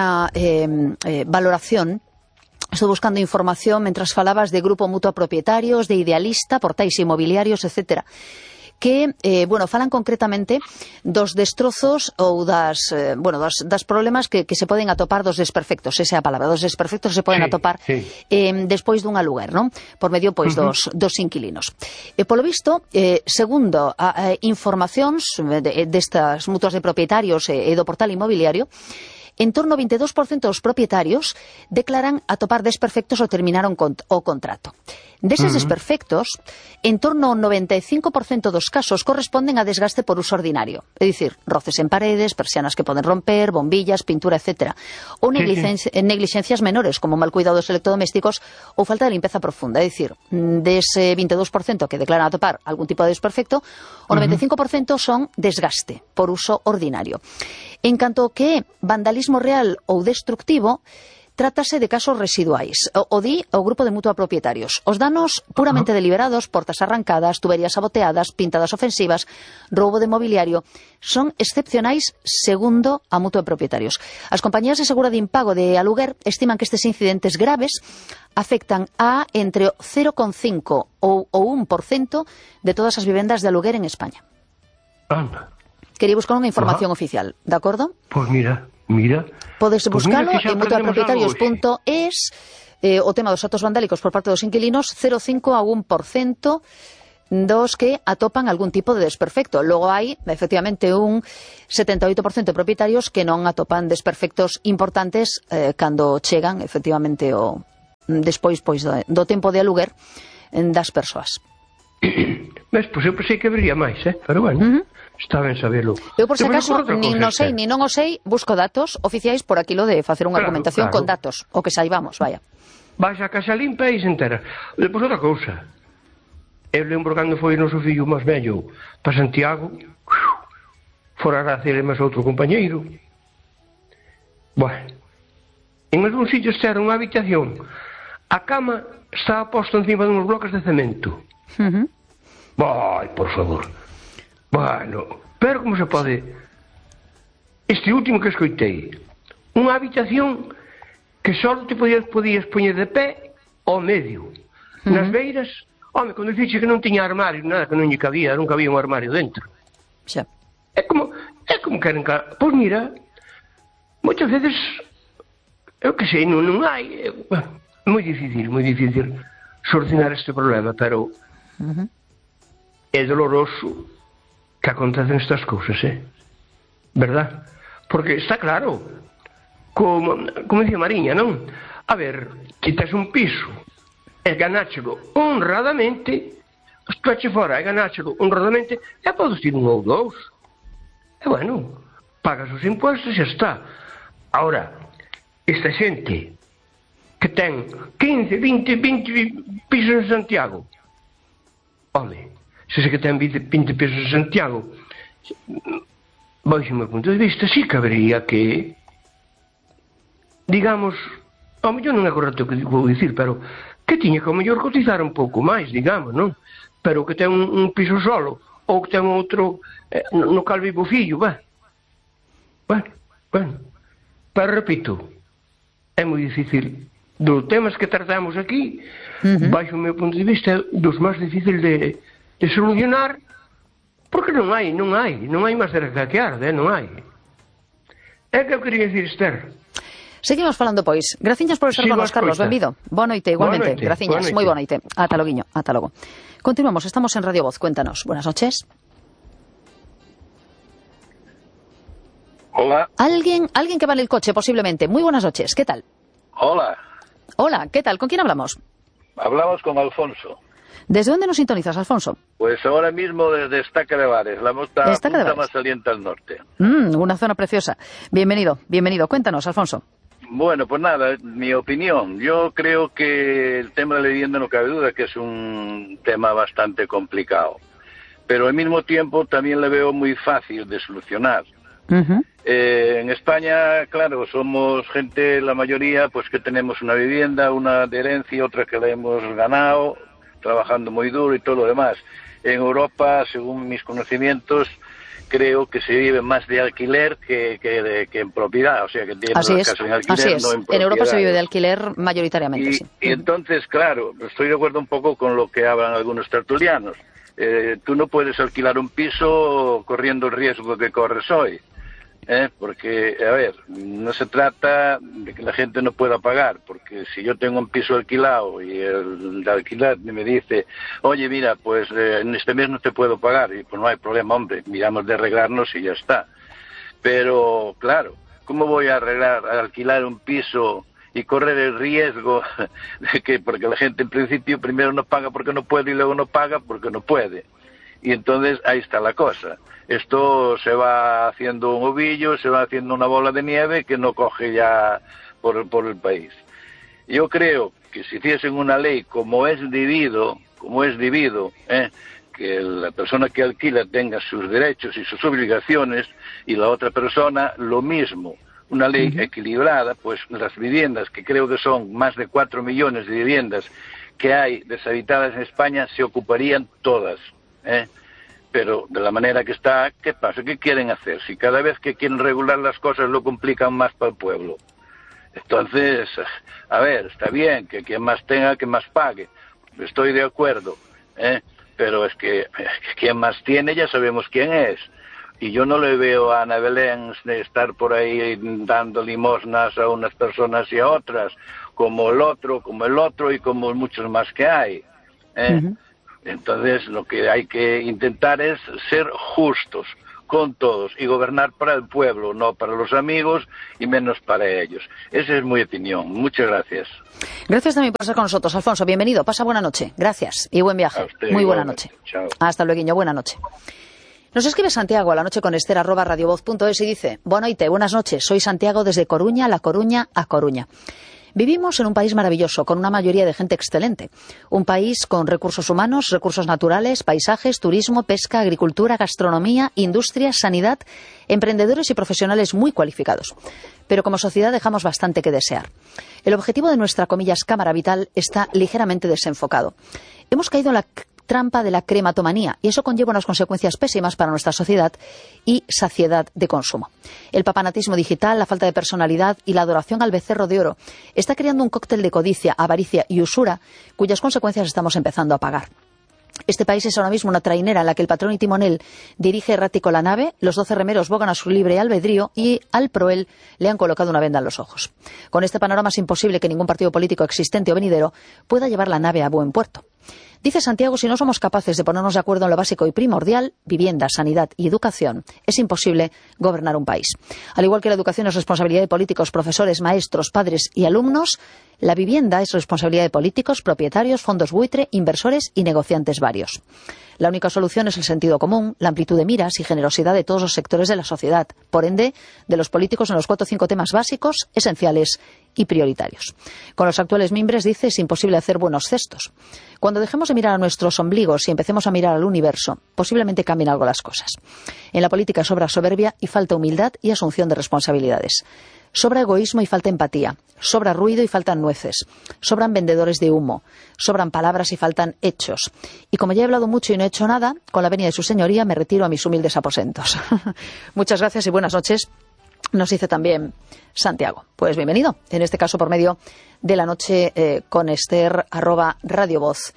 valoración. Estou buscando información mentras falabas de Grupo Mutua Propietarios, de Idealista, portais inmobiliarios, etcétera, que, falan concretamente dos destrozos ou das problemas que se poden atopar dos desperfectos, esa é a palabra, dos desperfectos que se poden atopar despois dun aluguer, non? Por medio, dos inquilinos. Polo visto, segundo informacións destas mutuas de propietarios e do portal inmobiliario, en torno ao 22% dos propietarios declaran atopar desperfectos ou terminaron o contrato. Deses desperfectos, en torno ao 95% dos casos corresponden a desgaste por uso ordinario. É dicir, roces en paredes, persianas que poden romper, bombillas, pintura, etc. Ou negligencias menores, como mal cuidado dos electrodomésticos ou falta de limpeza profunda. É dicir, dese 22% que declaran atopar algún tipo de desperfecto, o 95% son desgaste por uso ordinario. En canto ao que é vandalismo real ou destructivo, trátase de casos residuais. O di o Grupo de Mutua Propietarios. Os danos puramente deliberados, portas arrancadas, tuberías saboteadas, pintadas ofensivas, roubo de mobiliario, son excepcionais segundo a Mutua de Propietarios. As compañías de seguro de impago de aluguer estiman que estes incidentes graves afectan a entre o 0,5 ou o 1% de todas as vivendas de aluguer en España. Anda. quería buscar unha información oficial, de acordo? Pois mira. Podes buscalo en mutuapropietarios.es. O tema dos actos vandálicos por parte dos inquilinos, 0,5 a 1% dos que atopan algún tipo de desperfecto. Logo hai, efectivamente, un 78% de propietarios que non atopan desperfectos importantes cando chegan, efectivamente, despois do tempo de aluguer das persoas. Ves, pois eu pensei que habría máis, pero bueno, está ben saberlo. Eu, por se acaso, nin non o sei, busco datos oficiais por aquilo de facer unha argumentación con datos, o que saibamos, vaya. Vais a casa limpa e se entera. Depois outra cousa. Eu lembro cando foi o noso fillo máis vello para Santiago, fora a gracia máis outro compañeiro. Bueno, en algún sitio era unha habitación. A cama estaba posta encima de uns bloques de cemento. Vai, por favor. Bueno, pero como se pode... Este último que escoitei, unha habitación que só te podías poñer de pé ao medio. Nas beiras... Home, cando dixi que non tiña armario, nada, que non lle cabía, non cabía un armario dentro. Xa. É como queren... Pois mira, moitas veces, eu que sei, non hai... É moi difícil solucionar este problema, pero é doloroso que acontecen estas cousas, verdad? Porque está claro, como dicía Mariña, non? A ver, que tes un piso... e ganáchelo honradamente, estuache fora e ganáchelo honradamente, e podes ir un ou dous. E bueno, pagas os impuestos e xa está. Ahora, esta xente que ten 15, 20 pisos en Santiago, home, se que ten 20 pisos en Santiago, baixo o meu punto de vista, sí que habería que, digamos, ao mellor non é correcto o que vou dicir, pero que tiña que ao mellor cotizar un pouco máis, digamos, non? Pero que ten un piso solo, ou que ten outro no cal vive o fillo, bueno. Pero repito, é moi difícil. Dos temas que tratamos aquí, baixo o meu punto de vista, dos máis difíciles de solucionar, porque non hai máis de que arde, non hai. É que eu quería dicir, Esther. Seguimos falando, pois. Graciñas por estar con nos, Carlos. Benvido. Boa noite, igualmente. Graciñas. Moi boa noite. Ata loguiño. Ata logo. Continuamos. Estamos en Radio Voz. Cuéntanos. Buenas noches. Hola. Alguien que va en el coche, posiblemente. Muy buenas noches. ¿Qué tal? Hola. Hola. ¿Qué tal? ¿Con quién hablamos? Hablamos con Alfonso. ¿Desde dónde nos sintonizas, Alfonso? Pues ahora mismo desde Estaca de Bares, la punta más saliente al norte. Una zona preciosa. Bienvenido. Cuéntanos, Alfonso. Bueno, pues nada, mi opinión. Yo creo que el tema de la vivienda no cabe duda que es un tema bastante complicado. Pero al mismo tiempo también le veo muy fácil de solucionar. En España, claro, somos gente, la mayoría, pues que tenemos una vivienda, una de herencia, otra que la hemos ganado, trabajando muy duro y todo lo demás. En Europa, según mis conocimientos, creo que se vive más de alquiler que en propiedad, o sea, que tiene las casas en alquiler, así es. No en propiedad. En Europa se vive de alquiler mayoritariamente, sí. Y entonces, claro, estoy de acuerdo un poco con lo que hablan algunos tertulianos. Tú no puedes alquilar un piso corriendo el riesgo que corres hoy. Porque, a ver, no se trata de que la gente no pueda pagar, porque si yo tengo un piso alquilado y el de alquiler me dice, oye, mira, pues en este mes no te puedo pagar, y pues no hay problema, hombre, miramos de arreglarnos y ya está. Pero, claro, ¿cómo voy a alquilar un piso y correr el riesgo de que, porque la gente en principio primero no paga porque no puede y luego no paga porque no puede? Y entonces ahí está la cosa. Esto se va haciendo un ovillo, se va haciendo una bola de nieve que no coge ya por el país. Yo creo que si hiciesen una ley como es debido, que la persona que alquila tenga sus derechos y sus obligaciones y la otra persona lo mismo, una ley equilibrada, pues las viviendas, que creo que son más de 4 millones de viviendas que hay deshabitadas en España, se ocuparían todas, Pero de la manera que está, ¿qué pasa? ¿Qué quieren hacer? Si cada vez que quieren regular las cosas lo complican más para el pueblo. Entonces, a ver, está bien que quien más tenga, que más pague. Estoy de acuerdo, pero es que quien más tiene ya sabemos quién es. Y yo no le veo a Ana Belén de estar por ahí dando limosnas a unas personas y a otras, como el otro y como muchos más que hay. Entonces, lo que hay que intentar es ser justos con todos y gobernar para el pueblo, no para los amigos y menos para ellos. Esa es mi opinión. Muchas gracias. Gracias también por estar con nosotros, Alfonso. Bienvenido. Pasa buena noche. Gracias y buen viaje. Muy buena noche. Chao. Hasta luego. Buena noche. Nos escribe Santiago a la noche con Esther @radiovoz.es y dice: buenas noches. Soy Santiago desde Coruña, La Coruña a Coruña. Vivimos en un país maravilloso, con una mayoría de gente excelente. Un país con recursos humanos, recursos naturales, paisajes, turismo, pesca, agricultura, gastronomía, industria, sanidad, emprendedores y profesionales muy cualificados. Pero como sociedad dejamos bastante que desear. El objetivo de nuestra, comillas, cámara vital está ligeramente desenfocado. Hemos caído en la trampa de la crematomanía y eso conlleva unas consecuencias pésimas para nuestra sociedad y saciedad de consumo. El papanatismo digital, la falta de personalidad y la adoración al becerro de oro está creando un cóctel de codicia, avaricia y usura cuyas consecuencias estamos empezando a pagar. Este país es ahora mismo una trainera en la que el patrón y timonel dirige errático la nave, los 12 remeros bogan a su libre albedrío y al proel le han colocado una venda en los ojos. Con este panorama es imposible que ningún partido político existente o venidero pueda llevar la nave a buen puerto. Dice Santiago, si no somos capaces de ponernos de acuerdo en lo básico y primordial, vivienda, sanidad y educación, es imposible gobernar un país. Al igual que la educación es responsabilidad de políticos, profesores, maestros, padres y alumnos, la vivienda es responsabilidad de políticos, propietarios, fondos buitre, inversores y negociantes varios. La única solución es el sentido común, la amplitud de miras y generosidad de todos los sectores de la sociedad, por ende, de los políticos en los 4 o 5 temas básicos, esenciales y prioritarios. Con los actuales mimbres, dice, es imposible hacer buenos cestos. Cuando dejemos de mirar a nuestros ombligos y empecemos a mirar al universo, posiblemente cambien algo las cosas. En la política sobra soberbia y falta humildad y asunción de responsabilidades. Sobra egoísmo y falta empatía. Sobra ruido y faltan nueces. Sobran vendedores de humo. Sobran palabras y faltan hechos. Y como ya he hablado mucho y no he hecho nada, con la venia de su señoría me retiro a mis humildes aposentos. Muchas gracias y buenas noches. Nos dice también Santiago. Pues bienvenido, en este caso por medio de la noche con Esther @radiovoz.es.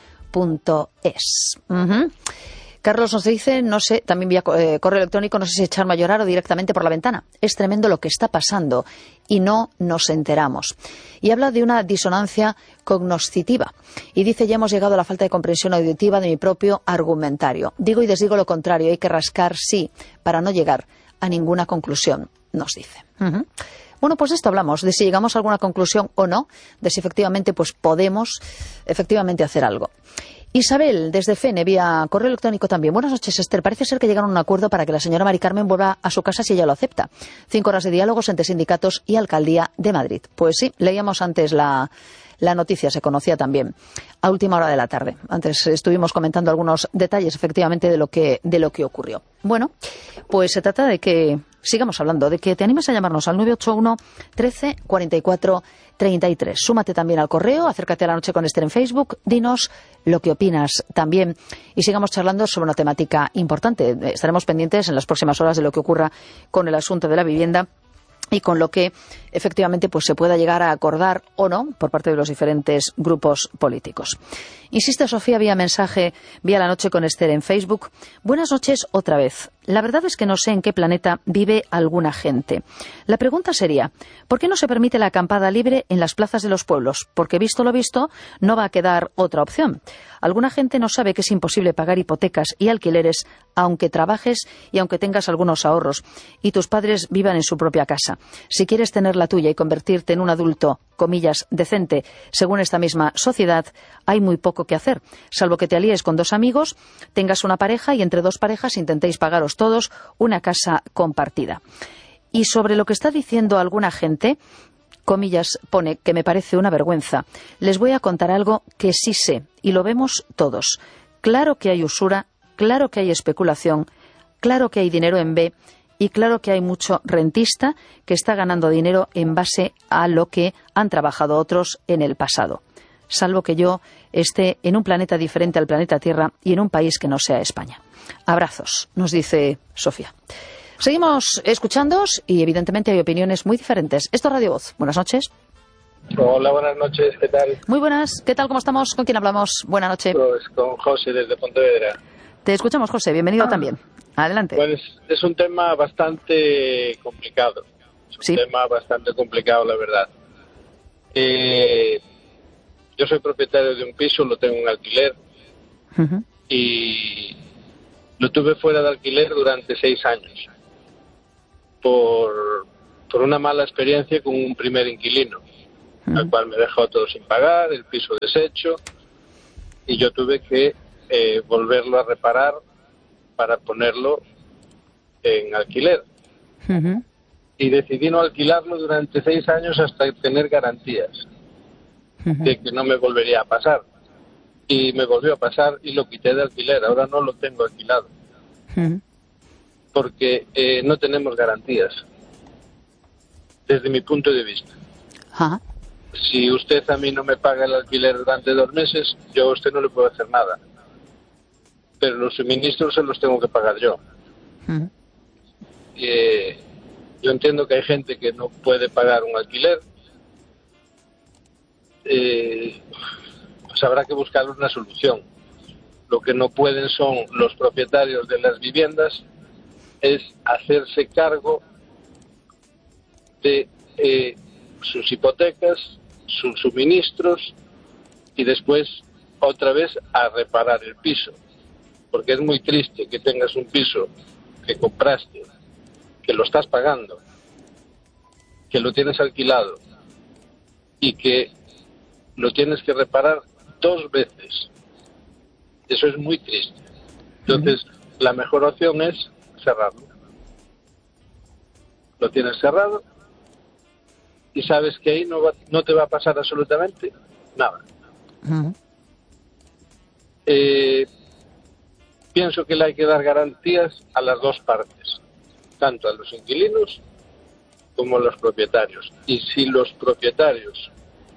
Carlos nos dice, no sé, también vía correo electrónico, no sé si echarme a llorar o directamente por la ventana. Es tremendo lo que está pasando y no nos enteramos. Y habla de una disonancia cognoscitiva. Y dice, ya hemos llegado a la falta de comprensión auditiva de mi propio argumentario. Digo y desdigo lo contrario, hay que rascar, sí, para no llegar a ninguna conclusión, nos dice. Bueno, pues de esto hablamos, de si llegamos a alguna conclusión o no, de si efectivamente pues podemos efectivamente hacer algo. Isabel, desde Fene, vía correo electrónico también. Buenas noches, Esther. Parece ser que llegaron a un acuerdo para que la señora Mari Carmen vuelva a su casa si ella lo acepta. 5 horas de diálogos entre sindicatos y Alcaldía de Madrid. Pues sí, leíamos antes la noticia, se conocía también a última hora de la tarde. Antes estuvimos comentando algunos detalles, efectivamente, de lo que ocurrió. Bueno, pues se trata de que sigamos hablando, de que te animes a llamarnos al 981 13 44 33. Súmate también al correo, acércate a la noche con Esther en Facebook, dinos lo que opinas también y sigamos charlando sobre una temática importante. Estaremos pendientes en las próximas horas de lo que ocurra con el asunto de la vivienda y con lo que efectivamente pues se pueda llegar a acordar o no por parte de los diferentes grupos políticos. Insiste Sofía vía mensaje, vía la noche con Esther en Facebook. Buenas noches otra vez. La verdad es que no sé en qué planeta vive alguna gente. La pregunta sería, ¿por qué no se permite la acampada libre en las plazas de los pueblos? Porque visto lo visto, no va a quedar otra opción. Alguna gente no sabe que es imposible pagar hipotecas y alquileres aunque trabajes y aunque tengas algunos ahorros y tus padres vivan en su propia casa. Si quieres tener la tuya y convertirte en un adulto, comillas, decente, según esta misma sociedad, hay muy poco que hacer, salvo que te alíes con 2 amigos, tengas una pareja y entre 2 parejas intentéis pagaros todos una casa compartida. Y sobre lo que está diciendo alguna gente, comillas, pone que me parece una vergüenza, les voy a contar algo que sí sé, y lo vemos todos. Claro que hay usura, claro que hay especulación, claro que hay dinero en B, y claro que hay mucho rentista que está ganando dinero en base a lo que han trabajado otros en el pasado. Salvo que yo esté en un planeta diferente al planeta Tierra y en un país que no sea España. Abrazos, nos dice Sofía. Seguimos escuchándoos y evidentemente hay opiniones muy diferentes. Esto es Radio Voz. Buenas noches. Hola, buenas noches. ¿Qué tal? Muy buenas. ¿Qué tal? ¿Cómo estamos? ¿Con quién hablamos? Buenas noches. Pues con José desde Pontevedra. Te escuchamos, José. Bienvenido también Adelante. Pues es un tema bastante complicado. Sí. Tema bastante complicado, la verdad. Yo soy propietario de un piso, lo tengo en alquiler y lo tuve fuera de alquiler durante 6 años por una mala experiencia con un primer inquilino, al cual me dejó todo sin pagar, el piso deshecho, y yo tuve que volverlo a reparar para ponerlo en alquiler. Y decidí no alquilarlo durante 6 años hasta tener garantías de que no me volvería a pasar. Y me volvió a pasar y lo quité de alquiler. Ahora no lo tengo alquilado. Porque no tenemos garantías, desde mi punto de vista. Si usted a mí no me paga el alquiler durante 2 meses, yo a usted no le puedo hacer nada. Pero los suministros se los tengo que pagar yo. Yo entiendo que hay gente que no puede pagar un alquiler. Pues habrá que buscar una solución. Lo que no pueden son los propietarios de las viviendas es hacerse cargo de sus hipotecas, sus suministros y después otra vez a reparar el piso. Porque es muy triste que tengas un piso que compraste, que lo estás pagando, que lo tienes alquilado y que lo tienes que reparar 2 veces. Eso es muy triste. Entonces, la mejor opción es cerrarlo. Lo tienes cerrado y sabes que ahí no te va a pasar absolutamente nada. Pienso que le hay que dar garantías a las 2 partes, tanto a los inquilinos como a los propietarios. Y si los propietarios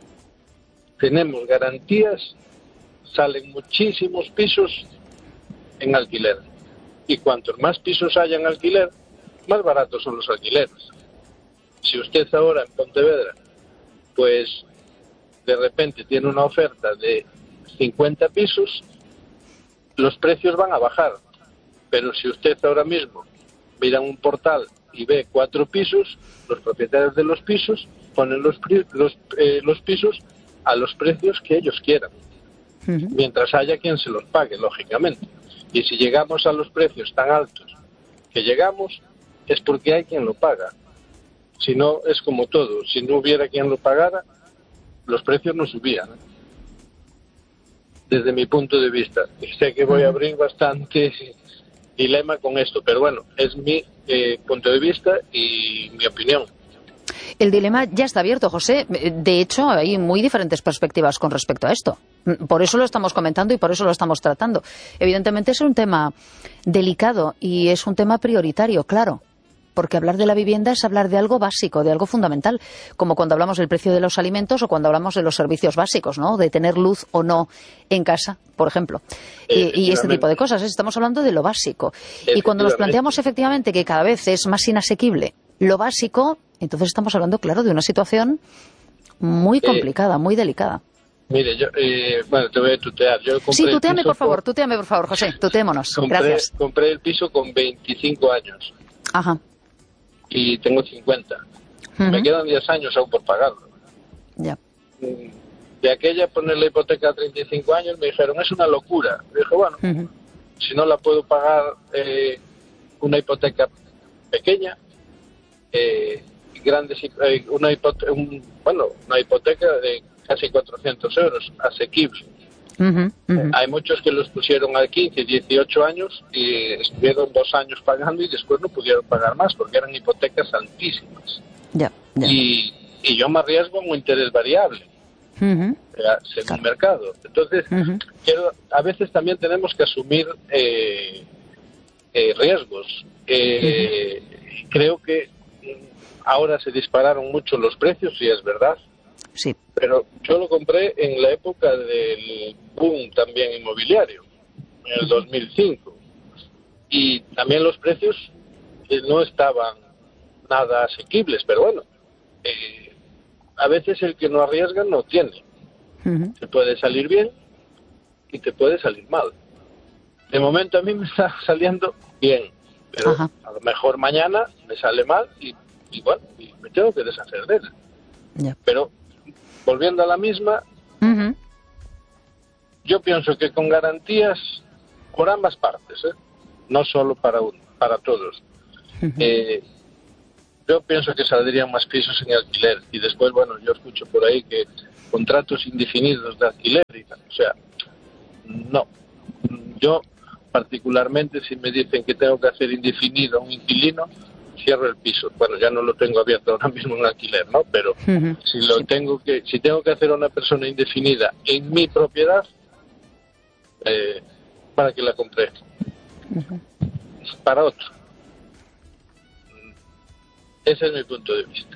tenemos garantías, salen muchísimos pisos en alquiler. Y cuantos más pisos haya en alquiler, más baratos son los alquileres. Si usted ahora en Pontevedra, pues de repente tiene una oferta de 50 pisos, los precios van a bajar. Pero si usted ahora mismo mira un portal y ve 4 pisos, los propietarios de los pisos ponen los pisos a los precios que ellos quieran, mientras haya quien se los pague, lógicamente. Y si llegamos a los precios tan altos que llegamos, es porque hay quien lo paga. Si no, es como todo. Si no hubiera quien lo pagara, los precios no subían. Desde mi punto de vista. Sé que voy a abrir bastante dilema con esto, pero bueno, es mi punto de vista y mi opinión. El dilema ya está abierto, José. De hecho, hay muy diferentes perspectivas con respecto a esto. Por eso lo estamos comentando y por eso lo estamos tratando. Evidentemente es un tema delicado y es un tema prioritario, claro. Porque hablar de la vivienda es hablar de algo básico, de algo fundamental, como cuando hablamos del precio de los alimentos o cuando hablamos de los servicios básicos, ¿no? De tener luz o no en casa, por ejemplo. Y este tipo de cosas. Estamos hablando de lo básico. Y cuando nos planteamos efectivamente que cada vez es más inasequible lo básico, entonces estamos hablando, claro, de una situación muy complicada, muy delicada. Mire, yo, bueno, te voy a tutear. Yo compré sí, tuteame por favor, José, tuteémonos. Gracias. Compré el piso con 25 años. Ajá. Y tengo 50. Me quedan 10 años aún por pagarlo. Ya. De aquella poner la hipoteca a 35 años me dijeron, es una locura. Me dije, bueno, si no la puedo pagar una hipoteca pequeña, una hipoteca de casi 400 euros, asequible. Hay muchos que los pusieron a 15, 18 años y estuvieron 2 años pagando y después no pudieron pagar más porque eran hipotecas altísimas. Y yo me arriesgo a un interés variable según el mercado. Entonces, a veces también tenemos que asumir riesgos. Creo que ahora se dispararon mucho los precios, y es verdad. Sí. Pero yo lo compré en la época del boom también inmobiliario, en el 2005. Y también los precios no estaban nada asequibles, pero bueno, a veces el que no arriesga no tiene. Te puede salir bien y te puede salir mal. De momento a mí me está saliendo bien. pero a lo mejor mañana me sale mal y bueno, y me tengo que deshacer de él. Yeah. Pero volviendo a la misma, yo pienso que con garantías por ambas partes, no solo para todos. Yo pienso que saldrían más pisos en alquiler y después, bueno, yo escucho por ahí que contratos indefinidos de alquiler, o sea, no. Yo particularmente, si me dicen que tengo que hacer indefinido a un inquilino, cierro el piso. Bueno, ya no lo tengo abierto ahora mismo en alquiler, ¿no? Pero si tengo que hacer a una persona indefinida en mi propiedad, ¿para qué la compré? Para otro. Ese es mi punto de vista.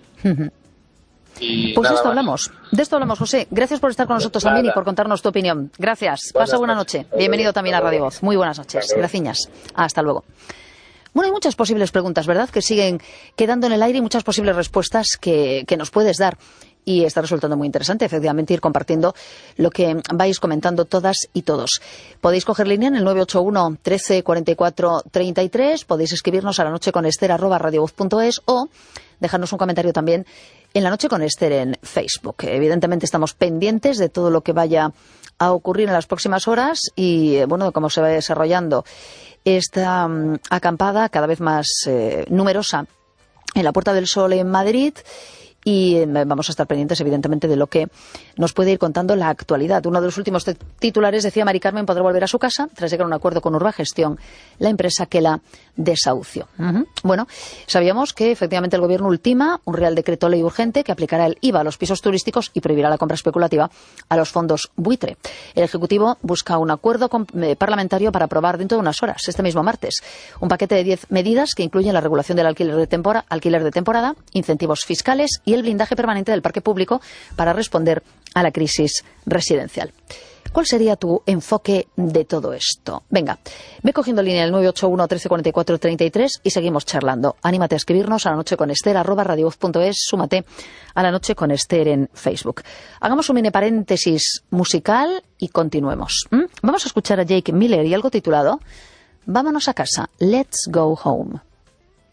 Y pues de esto hablamos, José. Gracias por estar con nosotros también y por contarnos tu opinión. Gracias. Pasa buena noche. Bienvenido también a Radio Voz. Muy buenas noches. Gracias. Hasta luego. Bueno, hay muchas posibles preguntas, ¿verdad?, que siguen quedando en el aire y muchas posibles respuestas que nos puedes dar. Y está resultando muy interesante, efectivamente, ir compartiendo lo que vais comentando todas y todos. Podéis coger línea en el 981 13 44 33, podéis escribirnos a la noche con Ester @radiovoz.es o dejarnos un comentario también en La Noche con Ester en Facebook. Evidentemente estamos pendientes de todo lo que vaya a ocurrir en las próximas horas y, bueno, de cómo se va desarrollando esta acampada cada vez más numerosa en la Puerta del Sol en Madrid. Y vamos a estar pendientes, evidentemente, de lo que nos puede ir contando la actualidad. Uno de los últimos titulares decía: Mari Carmen podrá volver a su casa tras llegar a un acuerdo con Urbagestión, la empresa que la desahució. Bueno, sabíamos que efectivamente el Gobierno ultima un Real Decreto Ley urgente que aplicará el IVA a los pisos turísticos y prohibirá la compra especulativa a los fondos buitre. El Ejecutivo busca un acuerdo parlamentario para aprobar dentro de unas horas, este mismo martes, un paquete de 10 medidas que incluyen la regulación del alquiler de temporada, incentivos fiscales y el blindaje permanente del parque público para responder a la crisis residencial. ¿Cuál sería tu enfoque de todo esto? Venga, ve cogiendo línea el 981 13 44 33 y seguimos charlando. Anímate a escribirnos a La Noche con Ester @radiovoz.es, súmate a La Noche con Ester en Facebook. Hagamos un mini paréntesis musical y continuemos. Vamos a escuchar a Jake Miller y algo titulado Vámonos a casa, Let's Go Home.